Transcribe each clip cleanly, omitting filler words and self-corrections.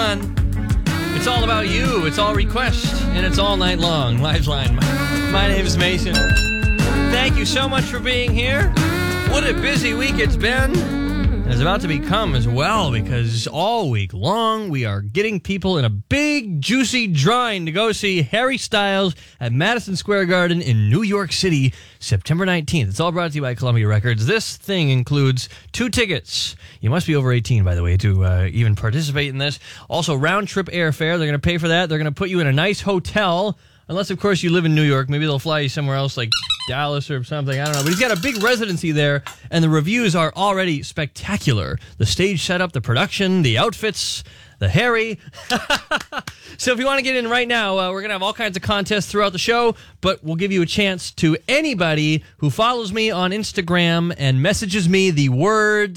on. It's all about you. It's all request, and it's all night long. Lifeline. My name is Mason. Thank you so much for being here. What a busy week it's been. And it's about to become as well, because all week long we are getting people in a big, juicy drawing to go see Harry Styles at Madison Square Garden in New York City, September 19th. It's all brought to you by Columbia Records. This thing includes 2 tickets. You must be over 18, by the way, to even participate in this. Also, round-trip airfare. They're going to pay for that. They're going to put you in a nice hotel. Unless, of course, you live in New York. Maybe they'll fly you somewhere else, like Dallas or something. I don't know. But he's got a big residency there, and the reviews are already spectacular. The stage setup, the production, the outfits, the Harry. So if you want to get in right now, we're going to have all kinds of contests throughout the show, but we'll give you a chance to anybody who follows me on Instagram and messages me the word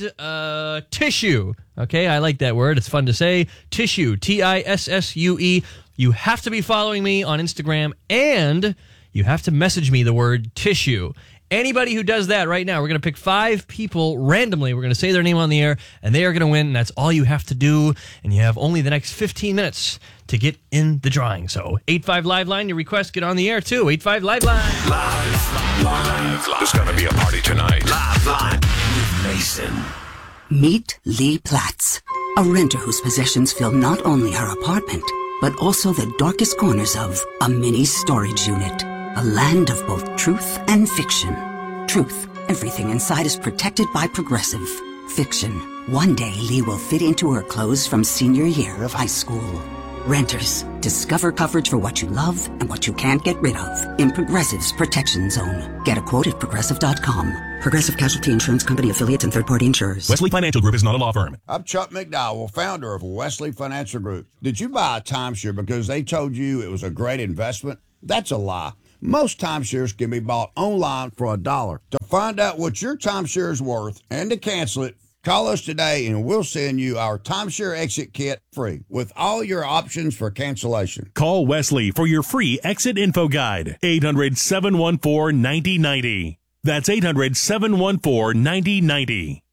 tissue. Okay, I like that word. It's fun to say. Tissue, Tissue. You have to be following me on Instagram, and you have to message me the word tissue. Anybody who does that right now, we're going to pick 5 people randomly. We're going to say their name on the air, and they are going to win, and that's all you have to do. And you have only the next 15 minutes to get in the drawing. So 85 Live Line, your request, get on the air too. 85 Live Line. Live. There's going to be a party tonight. Live Line with Mason. Meet Lee Platts, a renter whose possessions fill not only her apartment, but also the darkest corners of a mini storage unit. A land of both truth and fiction. Truth, everything inside is protected by Progressive. Fiction, one day Lee will fit into her clothes from senior year of high school. Renters, discover coverage for what you love and what you can't get rid of in Progressive's Protection Zone. Get a quote at Progressive.com. Progressive Casualty Insurance Company, affiliates, and third-party insurers. Wesley Financial Group is not a law firm. I'm Chuck McDowell, founder of Wesley Financial Group. Did you buy a timeshare because they told you it was a great investment? That's a lie. Most timeshares can be bought online for $1. To find out what your timeshare is worth and to cancel it, call us today and we'll send you our timeshare exit kit free with all your options for cancellation. Call Wesley for your free exit info guide. 800-714-9090. That's 800-714-9090.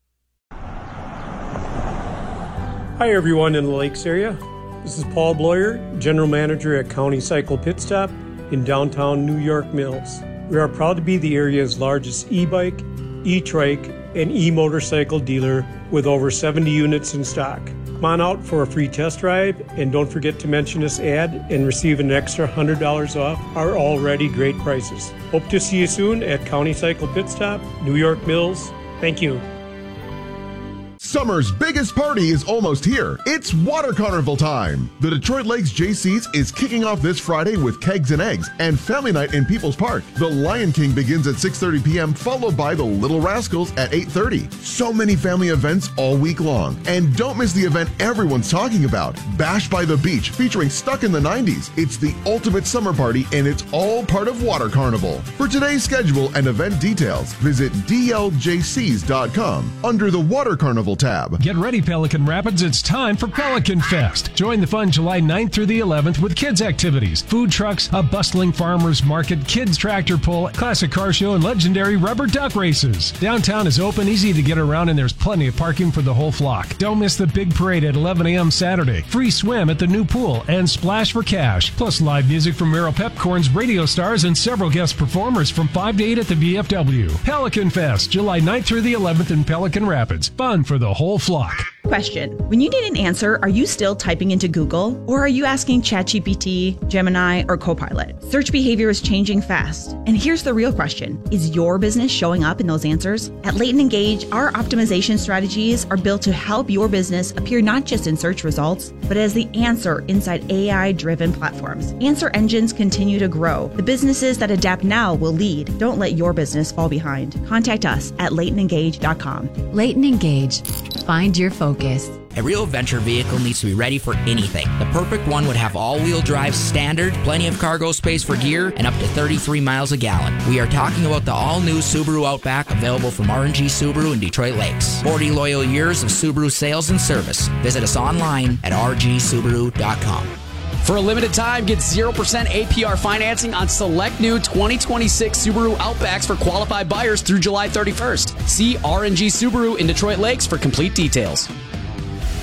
Hi, everyone in the Lakes area. This is Paul Bloyer, General Manager at County Cycle Pit Stop in downtown New York Mills. We are proud to be the area's largest e-bike, e-trike, and e-motorcycle dealer with over 70 units in stock. Come on out for a free test drive, and don't forget to mention this ad and receive an extra $100 off our already great prices. Hope to see you soon at County Cycle Pit Stop, New York Mills. Thank you. Summer's biggest party is almost here. It's Water Carnival time. The Detroit Lakes Jaycees is kicking off this Friday with Kegs and Eggs and Family Night in People's Park. The Lion King begins at 6:30 p.m., followed by the Little Rascals at 8:30. So many family events all week long. And don't miss the event everyone's talking about, Bash by the Beach, featuring Stuck in the 90s. It's the ultimate summer party, and it's all part of Water Carnival. For today's schedule and event details, visit dljcs.com under the Water Carnival tab. Get ready, Pelican Rapids. It's time for Pelican Fest. Join the fun July 9th through the 11th with kids' activities, food trucks, a bustling farmers market, kids' tractor pull, classic car show, and legendary rubber duck races. Downtown is open, easy to get around, and there's plenty of parking for the whole flock. Don't miss the big parade at 11 a.m. Saturday. Free swim at the new pool and splash for cash. Plus live music from Merrill Pepcorn's radio stars and several guest performers from 5 to 8 at the VFW. Pelican Fest, July 9th through the 11th in Pelican Rapids. Fun for the whole flock. Question. When you need an answer, are you still typing into Google? Or are you asking ChatGPT, Gemini, or Copilot? Search behavior is changing fast. And here's the real question. Is your business showing up in those answers? At Leighton Engage, our optimization strategies are built to help your business appear not just in search results, but as the answer inside AI-driven platforms. Answer engines continue to grow. The businesses that adapt now will lead. Don't let your business fall behind. Contact us at LeightonEngage.com. Leighton Engage. Find your focus. A real venture vehicle needs to be ready for anything. The perfect one would have all-wheel drive standard, plenty of cargo space for gear, and up to 33 miles a gallon. We are talking about the all-new Subaru Outback, available from R&G Subaru in Detroit Lakes. 40 loyal years of Subaru sales and service. Visit us online at rgsubaru.com. For a limited time, get 0% APR financing on select new 2026 Subaru Outbacks for qualified buyers through July 31st. See R&G Subaru in Detroit Lakes for complete details.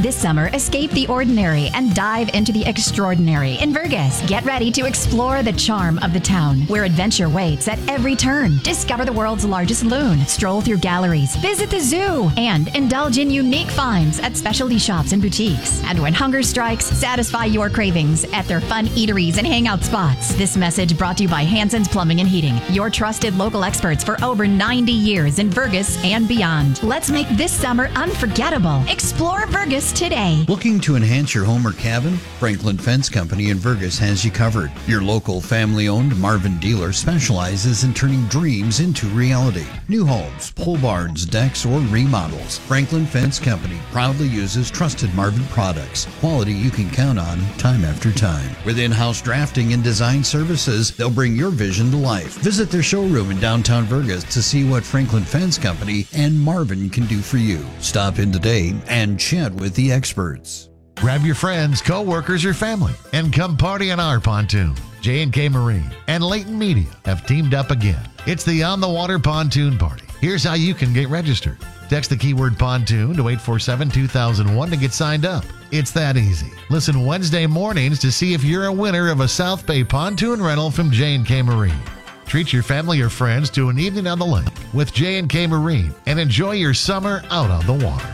This summer, escape the ordinary and dive into the extraordinary in Vergas. Get ready to explore the charm of the town, where adventure waits at every turn. Discover the world's largest loon, stroll through galleries, visit the zoo, and indulge in unique finds at specialty shops and boutiques. And when hunger strikes, satisfy your cravings at their fun eateries and hangout spots. This message brought to you by Hanson's Plumbing and Heating, your trusted local experts for over 90 years in Vergas and beyond. Let's make this summer unforgettable. Explore Vergas today. Looking to enhance your home or cabin? Franklin Fence Company in Vergas has you covered. Your local family-owned Marvin dealer specializes in turning dreams into reality. New homes, pole barns, decks, or remodels. Franklin Fence Company proudly uses trusted Marvin products. Quality you can count on time after time. With in-house drafting and design services, they'll bring your vision to life. Visit their showroom in downtown Vergas to see what Franklin Fence Company and Marvin can do for you. Stop in today and chat with the experts. Grab your friends, co-workers, or family and come party on our pontoon. J&K Marine and Leighton Media have teamed up again. It's the On the Water Pontoon Party. Here's how you can get registered. Text the keyword pontoon to 847-2001 to get signed up. It's that easy. Listen Wednesday mornings to see if you're a winner of a South Bay pontoon rental from J&K Marine. Treat your family or friends to an evening on the lake with J&K Marine and enjoy your summer out on the water.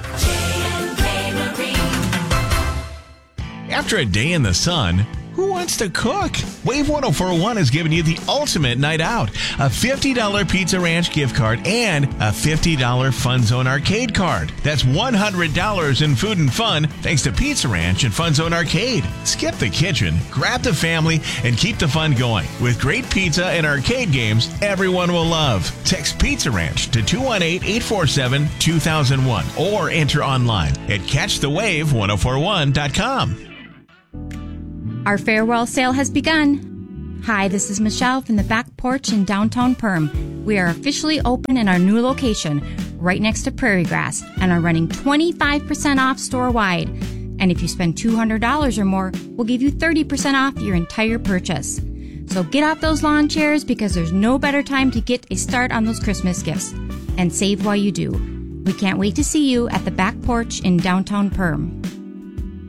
After a day in the sun, who wants to cook? Wave 1041 is giving you the ultimate night out. A $50 Pizza Ranch gift card and a $50 Fun Zone Arcade card. That's $100 in food and fun thanks to Pizza Ranch and Fun Zone Arcade. Skip the kitchen, grab the family, and keep the fun going. With great pizza and arcade games everyone will love. Text Pizza Ranch to 218-847-2001 or enter online at catchthewave1041.com. Our farewell sale has begun. Hi, this is Michelle from the Back Porch in downtown Perm. We are officially open in our new location, right next to Prairie Grass, and are running 25% off store-wide. And if you spend $200 or more, we'll give you 30% off your entire purchase. So get off those lawn chairs because there's no better time to get a start on those Christmas gifts. And save while you do. We can't wait to see you at the Back Porch in downtown Perm.